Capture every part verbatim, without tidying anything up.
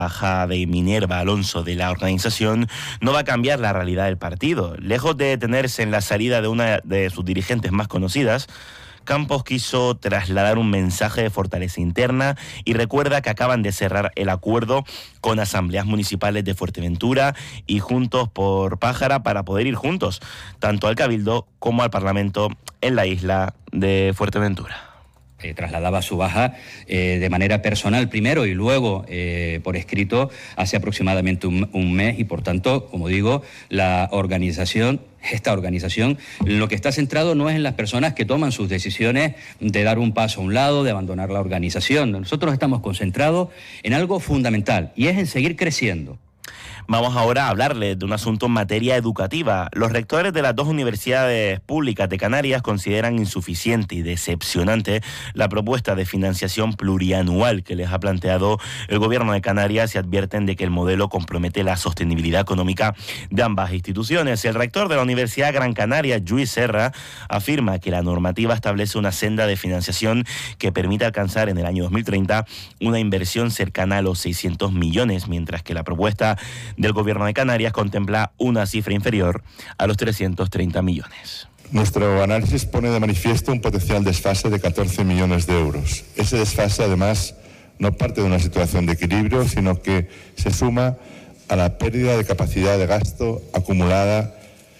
baja de Minerva Alonso de la organización no va a cambiar la realidad del partido. Lejos de detenerse en la salida de una de sus dirigentes más conocidas, Campos quiso trasladar un mensaje de fortaleza interna y recuerda que acaban de cerrar el acuerdo con asambleas municipales de Fuerteventura y Juntos por Pájara para poder ir juntos, tanto al Cabildo como al Parlamento en la isla de Fuerteventura. Eh, trasladaba su baja eh, de manera personal primero y luego eh, por escrito hace aproximadamente un, un mes y por tanto, como digo, la organización, esta organización, lo que está centrado no es en las personas que toman sus decisiones de dar un paso a un lado, de abandonar la organización. Nosotros estamos concentrados en algo fundamental y es en seguir creciendo. Vamos ahora a hablarles de un asunto en materia educativa. Los rectores de las dos universidades públicas de Canarias consideran insuficiente y decepcionante la propuesta de financiación plurianual que les ha planteado el Gobierno de Canarias y advierten de que el modelo compromete la sostenibilidad económica de ambas instituciones. El rector de la Universidad Gran Canaria, Lluís Serra, afirma que la normativa establece una senda de financiación que permite alcanzar en el año dos mil treinta una inversión cercana a los seiscientos millones, mientras que la propuesta del Gobierno de Canarias contempla una cifra inferior a los trescientos treinta millones. Nuestro análisis pone de manifiesto un potencial desfase de catorce millones de euros. Ese desfase, además, no parte de una situación de equilibrio, sino que se suma a la pérdida de capacidad de gasto acumulada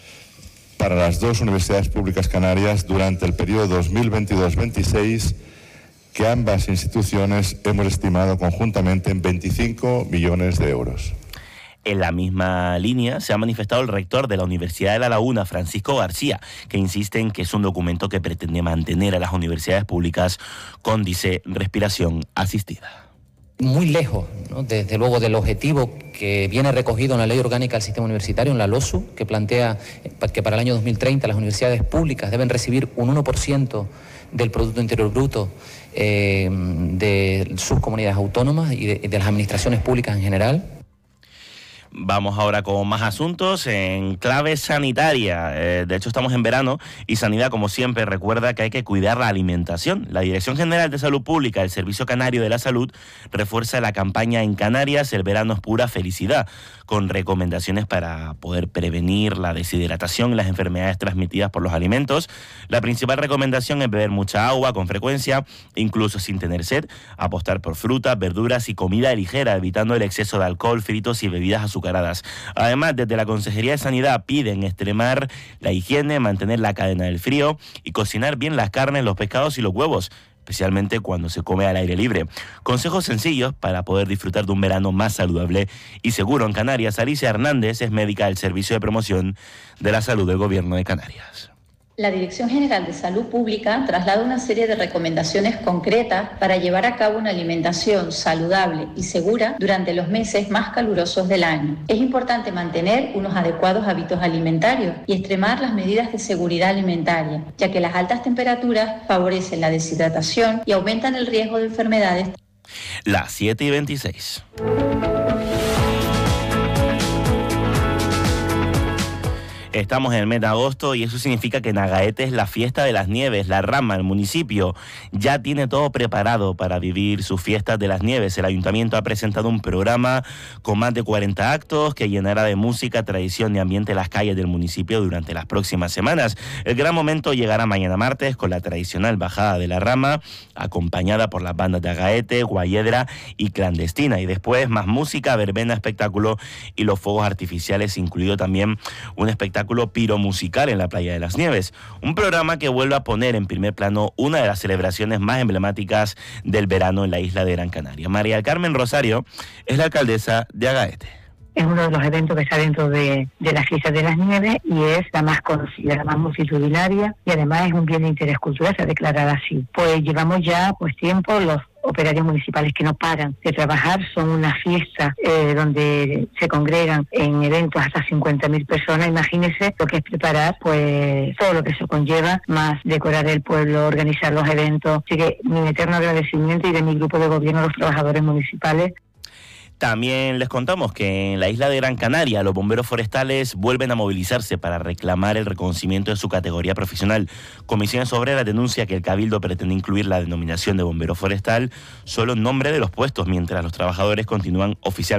para las dos universidades públicas canarias durante el periodo dos mil veintidós veintiséis, que ambas instituciones hemos estimado conjuntamente en veinticinco millones de euros. En la misma línea se ha manifestado el rector de la Universidad de La Laguna, Francisco García, que insiste en que es un documento que pretende mantener a las universidades públicas con, dice, respiración asistida. Muy lejos, ¿no?, desde luego, del objetivo que viene recogido en la Ley Orgánica del Sistema Universitario, en la LOSU, que plantea que para el año dos mil treinta las universidades públicas deben recibir un uno por ciento del Producto Interior Bruto eh, de sus comunidades autónomas y de, de las administraciones públicas en general. Vamos ahora con más asuntos en clave sanitaria. Eh, de hecho, estamos en verano y Sanidad, como siempre, recuerda que hay que cuidar la alimentación. La Dirección General de Salud Pública del Servicio Canario de la Salud refuerza la campaña En Canarias, el verano es pura felicidad, con recomendaciones para poder prevenir la deshidratación y las enfermedades transmitidas por los alimentos. La principal recomendación es beber mucha agua con frecuencia, incluso sin tener sed, apostar por frutas, verduras y comida ligera, evitando el exceso de alcohol, fritos y bebidas azucaradas. Además, desde la Consejería de Sanidad piden extremar la higiene, mantener la cadena del frío y cocinar bien las carnes, los pescados y los huevos, especialmente cuando se come al aire libre. Consejos sencillos para poder disfrutar de un verano más saludable y seguro en Canarias. Alicia Hernández es médica del Servicio de Promoción de la Salud del Gobierno de Canarias. La Dirección General de Salud Pública traslada una serie de recomendaciones concretas para llevar a cabo una alimentación saludable y segura durante los meses más calurosos del año. Es importante mantener unos adecuados hábitos alimentarios y extremar las medidas de seguridad alimentaria, ya que las altas temperaturas favorecen la deshidratación y aumentan el riesgo de enfermedades. Las siete y veintiséis. Estamos en el mes de agosto y eso significa que en Agaete es la fiesta de las nieves. La Rama, el municipio, ya tiene todo preparado para vivir sus fiestas de las nieves. El ayuntamiento ha presentado un programa con más de cuarenta actos que llenará de música, tradición y ambiente las calles del municipio durante las próximas semanas. El gran momento llegará mañana martes con la tradicional bajada de la Rama, acompañada por las bandas de Agaete, Guayedra y Clandestina. Y después más música, verbena, espectáculo y los fuegos artificiales, incluido también un espectáculo piromusical en la Playa de las Nieves, un programa que vuelve a poner en primer plano una de las celebraciones más emblemáticas del verano en la isla de Gran Canaria. María del Carmen Rosario es la alcaldesa de Agaete. Es uno de los eventos que está dentro de, de la fiesta de las nieves y es la más conocida, la más multitudinaria y además es un bien de interés cultural, se ha declarado así. Pues llevamos ya pues tiempo, los operarios municipales que no paran de trabajar, son una fiesta eh, donde se congregan en eventos hasta cincuenta mil personas. Imagínense lo que es preparar pues todo lo que eso conlleva, más decorar el pueblo, organizar los eventos. Así que mi eterno agradecimiento y de mi grupo de gobierno a los trabajadores municipales. También les contamos que en la isla de Gran Canaria los bomberos forestales vuelven a movilizarse para reclamar el reconocimiento de su categoría profesional. Comisiones Obreras denuncia que el Cabildo pretende incluir la denominación de bombero forestal solo en nombre de los puestos, mientras los trabajadores continúan oficialmente